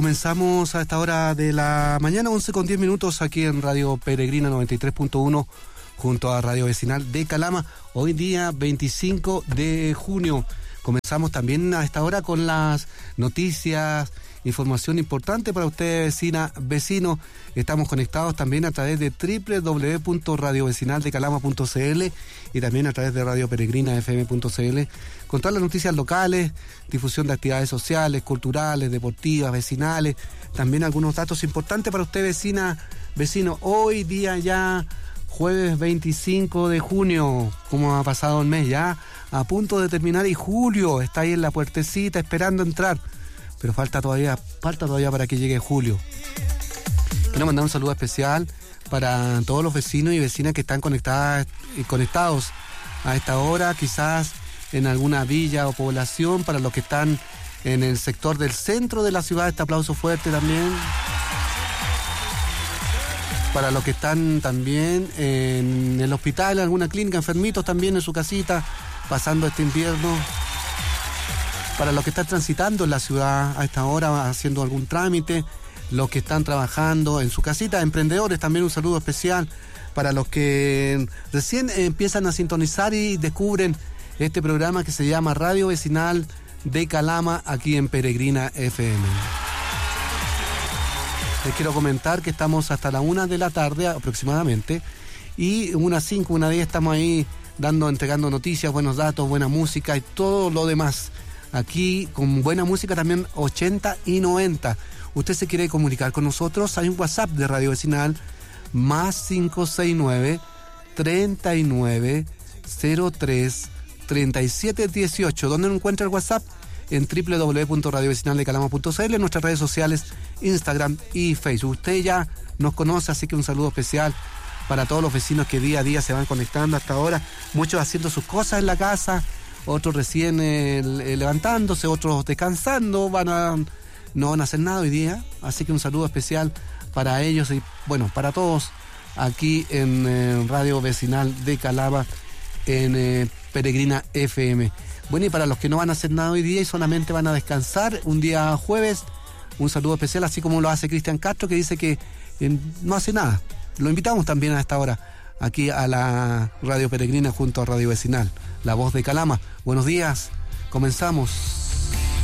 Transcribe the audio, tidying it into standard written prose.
Comenzamos a esta hora de la mañana, 11:10 aquí en Radio Peregrina 93.1 junto a Radio Vecinal de Calama. Hoy día 25 de junio. Comenzamos también a esta hora con las noticias, información importante para usted, vecina, vecino. Estamos conectados también a través de www.radiovecinaldecalama.cl y también a través de Radio Peregrina FM.cl con todas las noticias locales, difusión de actividades sociales, culturales, deportivas, vecinales, también algunos datos importantes para usted, vecina, vecino. Hoy día ya jueves 25 de junio, como ha pasado el mes ya, a punto de terminar, y julio está ahí en la puertecita esperando entrar, pero falta todavía para que llegue julio. Quiero mandar un saludo especial para todos los vecinos y vecinas que están conectados a esta hora, quizás en alguna villa o población, para los que están en el sector del centro de la ciudad, este aplauso fuerte también. Para los que están también en el hospital, en alguna clínica, enfermitos también en su casita, pasando este invierno. Para los que están transitando en la ciudad a esta hora, haciendo algún trámite, los que están trabajando en su casita, emprendedores, también un saludo especial. Para los que recién empiezan a sintonizar y descubren este programa que se llama Radio Vecinal de Calama, aquí en Peregrina FM. Les quiero comentar que estamos hasta la 1 de la tarde aproximadamente, y 1:05, 1:10 estamos ahí entregando noticias, buenos datos, buena música y todo lo demás. Aquí con buena música también 80 y 90. Usted se quiere comunicar con nosotros, hay un WhatsApp de Radio Vecinal, más 569 39 03 37 18. ¿Dónde lo encuentra el WhatsApp? En www.radiovecinaldecalama.cl, en nuestras redes sociales, Instagram y Facebook. Usted ya nos conoce, así que un saludo especial para todos los vecinos que día a día se van conectando hasta ahora, muchos haciendo sus cosas en la casa, otros recién levantándose, otros descansando, no van a hacer nada hoy día, así que un saludo especial para ellos y bueno, para todos aquí en Radio Vecinal de Calama, en Peregrina FM. Bueno, y para los que no van a hacer nada hoy día y solamente van a descansar un día jueves, un saludo especial, así como lo hace Cristian Castro, que dice que no hace nada. Lo invitamos también a esta hora aquí a la Radio Peregrina junto a Radio Vecinal, la voz de Calama. Buenos días, comenzamos.